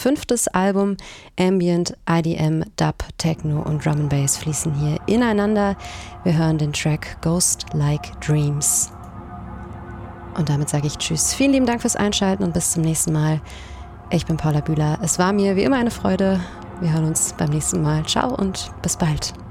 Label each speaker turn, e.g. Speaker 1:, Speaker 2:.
Speaker 1: 5. Album. Ambient, IDM, Dub, Techno und Drum and Bass fließen hier ineinander. Wir hören den Track Ghost Like Dreams. Und damit sage ich Tschüss. Vielen lieben Dank fürs Einschalten und bis zum nächsten Mal. Ich bin Paula Bühler. Es war mir wie immer eine Freude. Wir hören uns beim nächsten Mal. Ciao und bis bald.